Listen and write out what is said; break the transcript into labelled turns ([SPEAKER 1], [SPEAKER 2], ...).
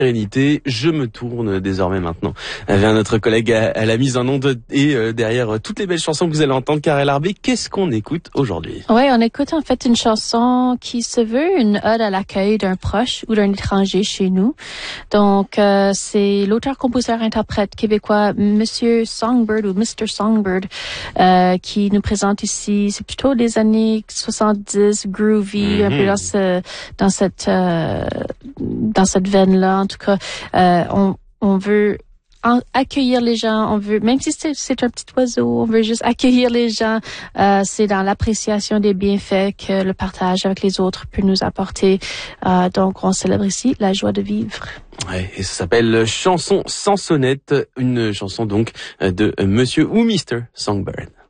[SPEAKER 1] sérénité. Je me tourne désormais maintenant vers notre collègue à la mise en onde et derrière toutes les belles chansons que vous allez entendre, Karel Arbé, qu'est-ce qu'on écoute aujourd'hui?
[SPEAKER 2] Oui, on écoute en fait une chanson qui se veut une ode à l'accueil d'un proche ou d'un étranger chez nous. Donc, c'est l'auteur, compositeur, interprète québécois Monsieur Songbird ou Mr. Songbird qui nous présente ici. C'est plutôt des années 70, groovy, un peu dans cette veine-là. En tout cas, on veut accueillir les gens, on veut, même si c'est un petit oiseau, on veut juste accueillir les gens. C'est dans l'appréciation des bienfaits que le partage avec les autres peut nous apporter. Donc, on célèbre ici la joie de vivre.
[SPEAKER 1] Ouais, et ça s'appelle Chanson sans sonnette, une chanson donc de Monsieur ou Mr. Songbird.